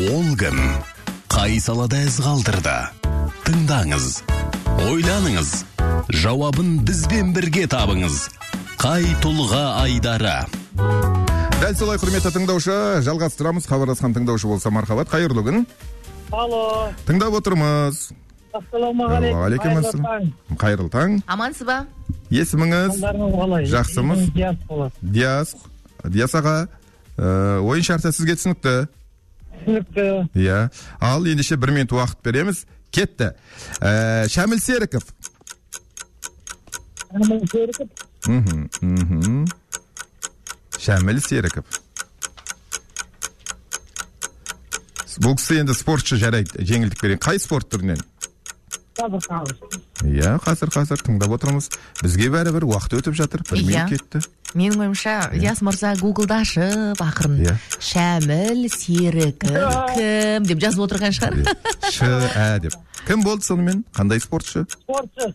Ол кім? Қай салада із қалдырды? Тыңдаңыз, ойланыңыз, жауабын бізбен бірге табыңыз. Қай тұлға Айдары? Дәл солай, құрметті тыңдаушы, жалғастырамыз. Хабарласқан тыңдаушы болса мархабат. Қайырлы күн. Алло. Тыңдап отырмыз. Ассалаумағалейкум. Алейкум. Қайырлы таң. Амансыз ба? Есіміңіз? Жақсымыз? Диас болады. Диас аға, ойын шарты сізге түсінікті? Түсінікті. Иә. Ал ендеше 1 минут уақыт береміз. Кетті. Шәміл Серіков. Шәміл Серіков. Бұл кісі енді спортшы, жарайды, жеңілдік берейін. Қай спорт түрінен? Иә, қазір тыңдап отырмыз. Бізге бәрібір уақыт өтіп жатыр. 1 минут кетті. Менің ойымша, Диас мырза Гуглда ашып, ақырын Шәміл Серіков кім деп жазып отырған шығар. Деп. Кім болды сонымен? Қандай спортшы?